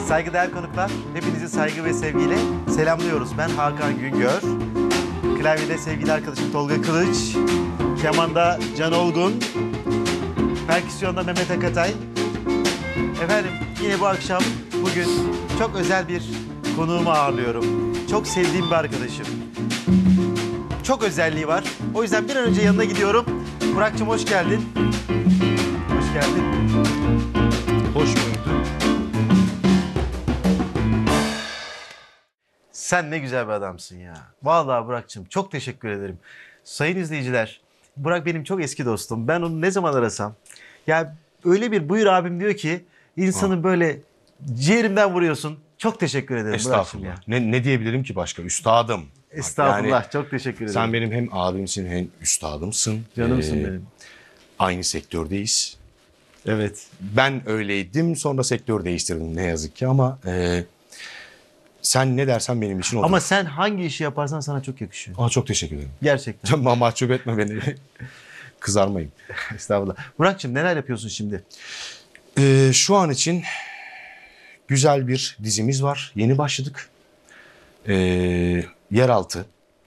Saygıdeğer konuklar, hepinizi saygı ve sevgiyle selamlıyoruz. Ben Hakan Güngör, klavyede sevgili arkadaşım Tolga Kılıç, kemanda Can Olgun, perküsyonda Mehmet Akatay. Efendim yine bu akşam, bugün çok özel bir konuğumu ağırlıyorum. Çok sevdiğim bir arkadaşım. Çok özelliği var. O yüzden bir an önce yanına gidiyorum. Burak'cığım hoş geldin. Hoş geldin. Hoş bulduk. Sen ne güzel bir adamsın ya. Vallahi Burak'cığım çok teşekkür ederim. Sayın izleyiciler, Burak benim çok eski dostum. Ben onu ne zaman arasam, ya öyle bir buyur abim diyor ki, insanı böyle ciğerimden vuruyorsun. Çok teşekkür ederim Burak'cığım ya. Estağfurullah. Ne diyebilirim ki başka? Üstadım. Estağfurullah, Yani çok teşekkür ederim. sen benim hem abimsin hem üstadımsın. Canımsın benim. Aynı sektördeyiz. Evet. Ben öyleydim, sonra sektör değiştirdim ne yazık ki ama sen ne dersen benim için olur. Ama sen hangi işi yaparsan sana çok yakışıyor. Çok teşekkür ederim. Gerçekten. Mahcup etme beni. Kızarmayın. Estağfurullah. Burak'cığım neler yapıyorsun şimdi? Şu an için güzel bir dizimiz var. Yeni başladık. Yeraltı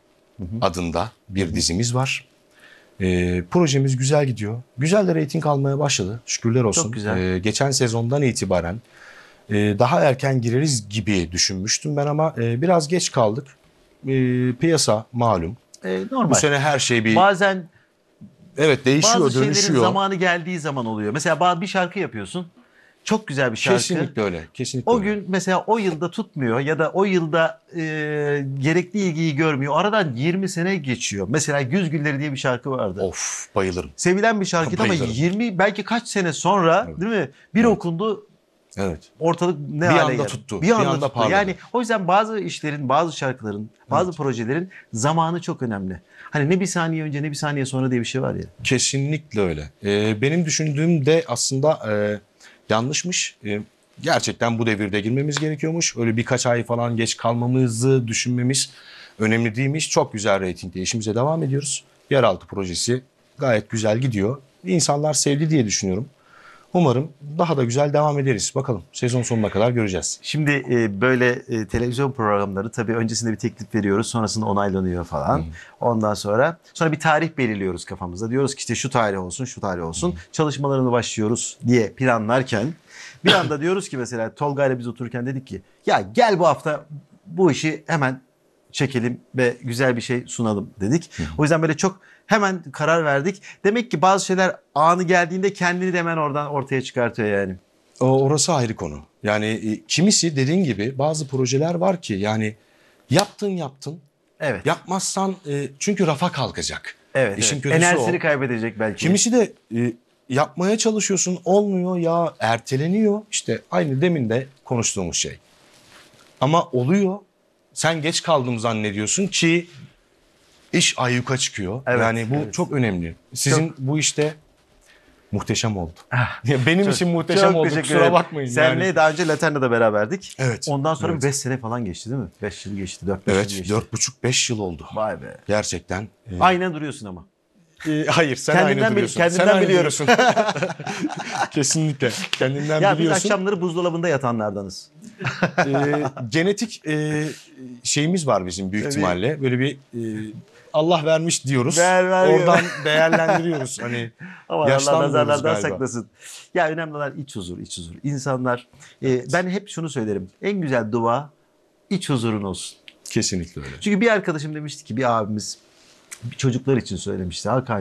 adında bir dizimiz var. Projemiz güzel gidiyor. Güzel de reyting almaya başladı. Şükürler olsun. Çok güzel. Geçen sezondan itibaren daha erken gireriz gibi düşünmüştüm ben ama biraz geç kaldık. Piyasa malum. Normal. Bu sene her şey Bazen değişiyor, bazı şeylerin dönüşüyor. zamanı geldiği zaman oluyor. Mesela bir şarkı yapıyorsun. Çok güzel bir şarkı. Kesinlikle öyle. Kesinlikle O öyle. gün mesela o yılda tutmuyor ya da o yılda gerekli ilgiyi görmüyor. Aradan 20 sene geçiyor. Mesela Güz Gülleri diye bir şarkı vardı. Of, bayılırım. Sevilen bir şarkıydı ama Bayılırım. 20 belki kaç sene sonra değil mi? Bir okundu, Evet. ortalık ne Bir hale anda geldi. tuttu. Bir Bir anda anda tuttu. parladı. Yani o yüzden bazı işlerin, bazı şarkıların, bazı projelerin zamanı çok önemli. Hani ne bir saniye önce ne bir saniye sonra diye bir şey var ya. Kesinlikle öyle. Benim düşündüğüm de aslında yanlışmış. Gerçekten bu devirde girmemiz gerekiyormuş. Öyle birkaç ay falan geç kalmamızı düşünmemiz önemli değilmiş. Çok güzel reytingde işimize devam ediyoruz. Yeraltı projesi gayet güzel gidiyor. İnsanlar sevdi diye düşünüyorum. Umarım daha da güzel devam ederiz. Bakalım sezon sonuna kadar göreceğiz. Şimdi böyle televizyon programları tabii öncesinde bir teklif veriyoruz. Sonrasında onaylanıyor falan. Ondan sonra bir tarih belirliyoruz kafamızda. Diyoruz ki işte şu tarih olsun, şu tarih olsun. Çalışmalarını başlıyoruz diye planlarken bir anda diyoruz ki mesela Tolga ile biz otururken dedik ki ya gel bu hafta bu işi hemen çekelim ve güzel bir şey sunalım dedik. O yüzden böyle çok hemen karar verdik. Demek ki bazı şeyler anı geldiğinde kendini de hemen oradan ortaya çıkartıyor yani. Orası ayrı konu. Yani kimisi dediğin gibi bazı projeler var ki yani yaptın. Evet. Yapmazsan çünkü rafa kalkacak. Evet. İşin evet. kötüsü Enerjisini o. kaybedecek belki. Kimisi de yapmaya çalışıyorsun olmuyor ya erteleniyor. İşte aynı demin de konuştuğumuz şey. Ama oluyor. Sen geç kaldım zannediyorsun ki iş ayyuka çıkıyor. Evet, yani bu evet. çok önemli. Sizin bu işte muhteşem oldu. Ah, Ya benim için muhteşem oldu. teşekkür Kusura ederim. bakmayın. Seninle yani. daha önce Laterna'da beraberdik. Evet, Ondan sonra evet. 5 sene falan geçti değil mi? 5 yıl geçti, 4-5 yıl Evet geçti. 4,5-5 yıl oldu. Vay be. Gerçekten. Aynen duruyorsun ama. Hayır sen Kendimden aynı duruyorsun. kendimden Sen aynı biliyorum. duruyorsun. Kesinlikle. Kendinden Ya biz biliyorsun. akşamları buzdolabında yatanlardanız. Genetik şeyimiz var bizim büyük Tabii. ihtimalle. Böyle bir Allah vermiş diyoruz. Ver. Oradan değerlendiriyoruz. Hani Ama Allah yaşlanmıyoruz nazarlardan galiba. saklasın. Ya önemli olan iç huzur, iç huzur. İnsanlar, ben hep şunu söylerim. En güzel dua iç huzurun olsun. Kesinlikle öyle. Çünkü bir arkadaşım demişti ki, bir abimiz çocuklar için söylemişti. Hakan